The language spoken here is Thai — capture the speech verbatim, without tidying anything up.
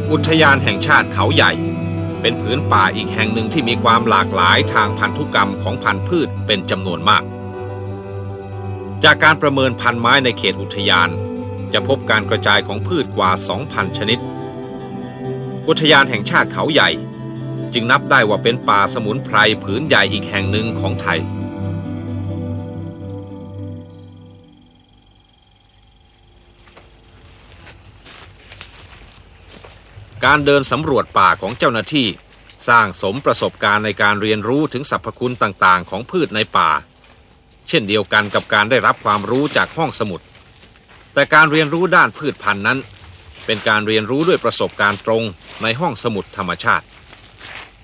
อุทยานแห่งชาติเขาใหญ่เป็นผืนป่าอีกแห่งหนึ่งที่มีความหลากหลายทางพันธุกรรมของพันธุ์พืชเป็นจำนวนมากจากการประเมินพันธุ์ไม้ในเขตอุทยานจะพบการกระจายของพืชกว่า สองพัน ชนิดอุทยานแห่งชาติเขาใหญ่จึงนับได้ว่าเป็นป่าสมุนไพรผืนใหญ่อีกแห่งหนึ่งของไทยการเดินสำรวจป่าของเจ้าหน้าที่สร้างสมประสบการณ์ในการเรียนรู้ถึงสรรพคุณต่างๆของพืชในป่าเช่นเดียวกันกับการได้รับความรู้จากห้องสมุดแต่การเรียนรู้ด้านพืชพันธุ์นั้นเป็นการเรียนรู้ด้วยประสบการณ์ตรงในห้องสมุดธรรมชาติ